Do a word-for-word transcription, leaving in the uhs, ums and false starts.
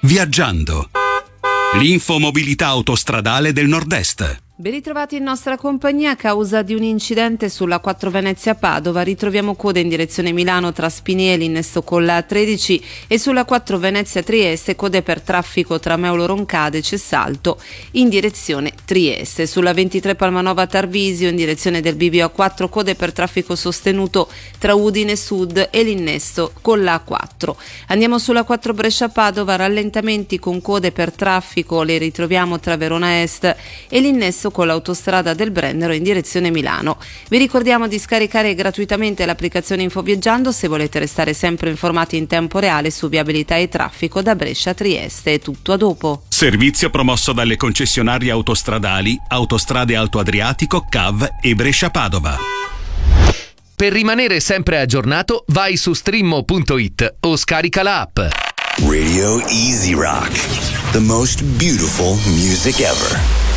Viaggiando. L'infomobilità autostradale del Nord-Est. Ben ritrovati in nostra compagnia. A causa di un incidente sulla quattro Venezia-Padova ritroviamo code in direzione Milano tra Spinieli, innesto con la tredici, e sulla quattro Venezia-Trieste code per traffico tra Meulo Roncade e Cessalto in direzione Trieste. Sulla ventitré Palmanova-Tarvisio in direzione del bivio A quattro code per traffico sostenuto tra Udine Sud e l'innesto con la A quattro. Andiamo sulla quattro Brescia-Padova, rallentamenti con code per traffico le ritroviamo tra Verona Est e l'innesto con l'autostrada del Brennero in direzione Milano. Vi ricordiamo di scaricare gratuitamente l'applicazione Infoviaggiando se volete restare sempre informati in tempo reale su viabilità e traffico da Brescia a Trieste. È tutto, a dopo. Servizio promosso dalle concessionarie autostradali Autostrade Alto Adriatico, C A V e Brescia Padova. Per rimanere sempre aggiornato, vai su streammo punto it o scarica la app. Radio Easy Rock, the most beautiful music ever.